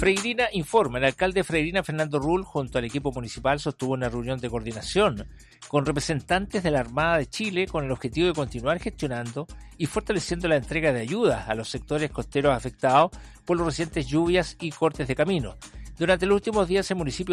Freirina informa, el alcalde de Freirina, Fernando Rull, junto al equipo municipal, sostuvo una reunión de coordinación con representantes de la Armada de Chile con el objetivo de continuar gestionando y fortaleciendo la entrega de ayudas a los sectores costeros afectados por los recientes lluvias y cortes de camino. Durante los últimos días, el municipio